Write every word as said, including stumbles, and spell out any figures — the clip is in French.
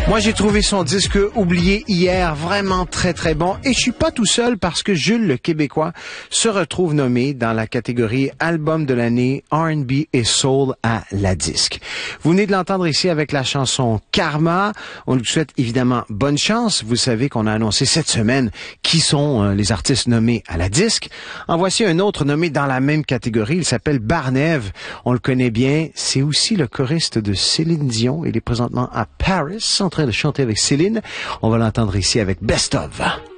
Moi, j'ai trouvé son disque oublié hier vraiment très, très bon. Et je suis pas tout seul parce que Jules, le Québécois, se retrouve nommé dans la catégorie Album de l'année R and B et Soul à la disque. Vous venez de l'entendre ici avec la chanson Karma. On lui souhaite évidemment bonne chance. Vous savez qu'on a annoncé cette semaine qui sont euh, les artistes nommés à la disque. En voici un autre nommé dans la même catégorie. Il s'appelle Barnev. On le connaît bien. C'est aussi le choriste de Céline Dion. Il est présentement à Paris, en train de chanter avec Céline. On va l'entendre ici avec Best of.